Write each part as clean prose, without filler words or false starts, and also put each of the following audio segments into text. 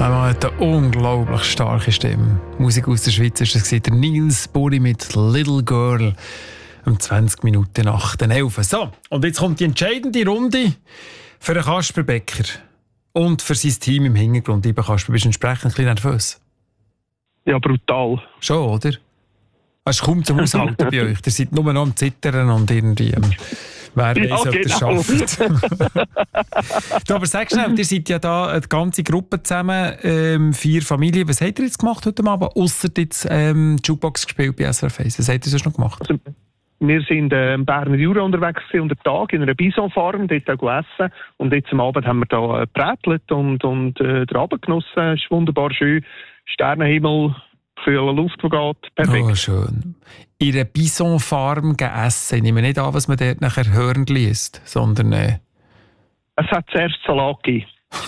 Er hat eine unglaublich starke Stimme. Musik aus der Schweiz ist das der Nils Buri mit «Little Girl» um 20 Minuten nach den 11. So, und jetzt kommt die entscheidende Runde für den Kasper Becker und für sein Team im Hintergrund. Lieber Kasper, bist du entsprechend ein bisschen nervös? Ja, brutal. Schon, oder? Es ist kaum zum Aushalten bei euch. Ihr seid nur noch am Zittern und irgendwie... Wer weiß, ob ihr es schafft. Du, aber sag schnell, ihr seid ja da eine ganze Gruppe zusammen, 4 Familien. Was habt ihr jetzt gemacht heute Abend? Ausser jetzt Jukebox gespielt bei SRF 1. Was habt ihr sonst noch gemacht? Also, wir sind im Berner Jura unterwegs unter Tag in einer Bisonfarm, dort auch essen. Und jetzt am Abend haben wir da gebrätelt und den Abend genossen. Es ist wunderbar schön. Sternenhimmel, kühle Luft, die geht. Perfekt. Oh, schön. In einer Bisonfarm essen. Ich nehme nicht an, was man dort nachher Hörnli isst, sondern... Es hat zuerst Salat gegeben.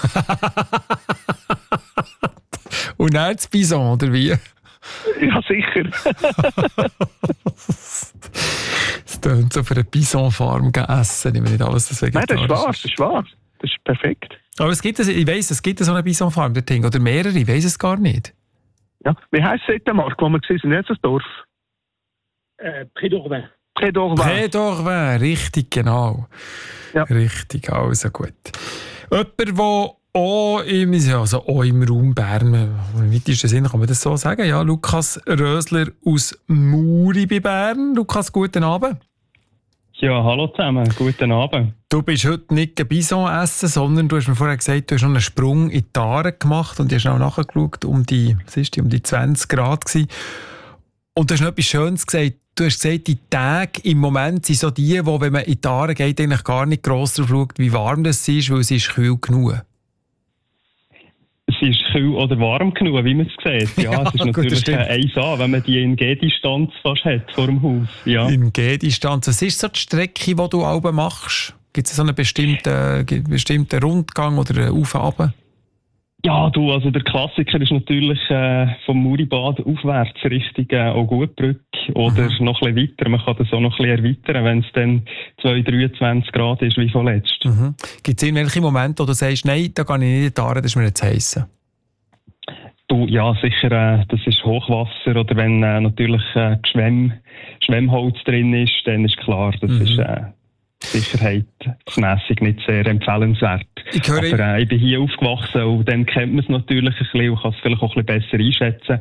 Und dann das Bison, oder wie? Ja, sicher. Es tönt so für eine Bisonfarm essen. Ich nehme nicht alles, das vegetarisch. Nein, das ist wahr. Das ist perfekt. Aber es gibt, ich weiss, es gibt so eine Bisonfarm, oder mehrere, ich weiss es gar nicht. Ja, wie heisst es dort, Marc, wo wir waren? Nicht das Dorf? Près-d'Orvin. Près-d'Orvin, richtig, genau. Ja. Richtig, also gut. Jemand, der auch im Raum Bern, im weitesten Sinne kann man das so sagen, ja, Lukas Rösler aus Muri bei Bern. Lukas, guten Abend. Ja, hallo zusammen, guten Abend. Du bist heute nicht ein Bison essen, sondern du hast mir vorher gesagt, du hast noch einen Sprung in die Aare gemacht und du hast auch nachgeschaut, um die 20 Grad gewesen. Und du hast noch etwas Schönes gesagt. Du hast gesagt, die Tage im Moment sind so die, wo, wenn man in die Aare geht, eigentlich gar nicht gross darauf schaut, wie warm das ist, weil es ist kühl genug. Es ist kühl oder warm genug, wie man es sieht. Ja, es ist natürlich ein A, wenn man die in G-Distanz fast hat vor dem Haus. Ja. In G-Distanz. Was ist so die Strecke, die du auch machst? Gibt es so einen bestimmten Rundgang oder Auf und Ab? Ja, also der Klassiker ist natürlich vom Muribad aufwärts Richtung Augutbrücke oder noch ein bisschen weiter. Man kann das auch noch ein bisschen erweitern, wenn es dann 23 Grad ist wie vorletzt. Gibt es irgendwelche Momente, wo du sagst, nein, da gehe ich nicht in die Aare, das ist mir jetzt heiß? Du, ja, sicher, das ist Hochwasser oder wenn natürlich Schwemmholz drin ist, dann ist klar, das ist sicherheitsmässig nicht sehr empfehlenswert. Aber ich bin hier aufgewachsen und dann kennt man es natürlich ein bisschen und kann es vielleicht auch ein bisschen besser einschätzen.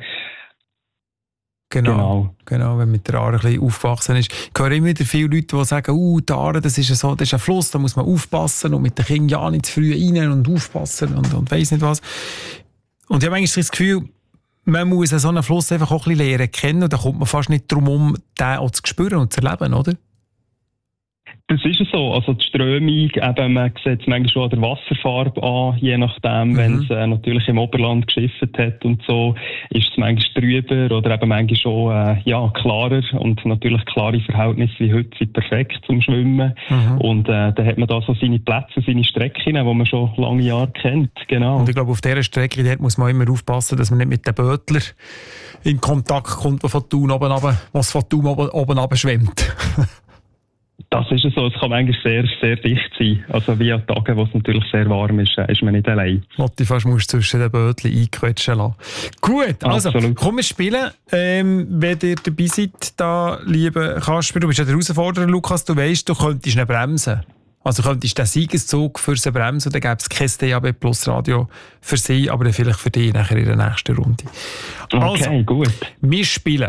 Genau, wenn man mit der Aare ein bisschen aufgewachsen ist. Ich höre immer wieder viele Leute, die sagen, die Aare, das ist ein Fluss, da muss man aufpassen und mit den Kindern ja nicht zu früh rein und aufpassen und weiss nicht was. Und ich habe eigentlich das Gefühl, man muss so einen Fluss einfach auch ein bisschen lernen kennen und da kommt man fast nicht drum herum, den auch zu spüren und zu erleben, oder? Das ist so. Also die Strömung, eben, man sieht es manchmal schon an der Wasserfarbe an, je nachdem, wenn es natürlich im Oberland geschifft hat und so, ist es manchmal trüber oder eben manchmal schon klarer und natürlich klare Verhältnisse wie heute sind perfekt zum Schwimmen. Und dann hat man da so seine Plätze, seine Strecken, die man schon lange Jahre kennt. Genau. Und ich glaube, auf dieser Strecke dort muss man immer aufpassen, dass man nicht mit den Bötler in Kontakt kommt, die von Thun oben runter schwimmt. Das ist so. Es kann eigentlich sehr, sehr dicht sein. Also wie an Tagen, wo es natürlich sehr warm ist, ist man nicht allein. Was du fast zwischen den Bötchen einquetschen lassen. Gut, also komm, wir spielen. Wenn ihr dabei seid, da, lieber Kasper, du bist ja der Herausforderer, Lukas, du weisst, du könntest ihn bremsen. Also könntest den Siegeszug für sie bremsen, dann gäbe es kein DAB Plus Radio für sie, aber dann vielleicht für dich nachher in der nächsten Runde. Okay, gut. Wir spielen.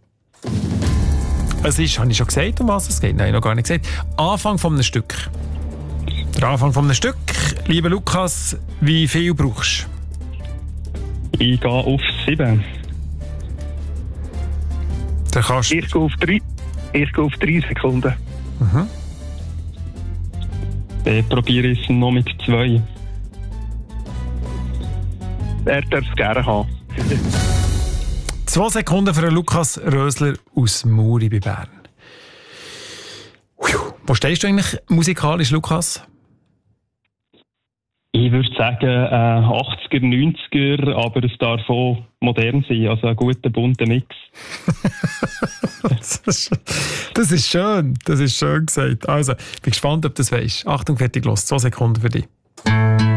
Es ist, habe ich schon gesagt, um was es geht? Nein, noch gar nicht gesagt. Anfang von einem Stück. Der Anfang von einem Stück. Lieber Lukas, wie viel brauchst du? Ich gehe auf 7. Der Kasper. Ich gehe auf 3 Sekunden. Dann probiere ich es noch mit 2. Er darf es gerne haben. 2 Sekunden für Lukas Rösler aus Muri bei Bern. Wo stehst du eigentlich musikalisch, Lukas? Ich würde sagen 80er, 90er, aber es darf auch modern sein, also ein guter, bunter Mix. Das ist schön gesagt. Also, bin gespannt, ob du das weisst. Achtung, fertig, los. 2 Sekunden für dich.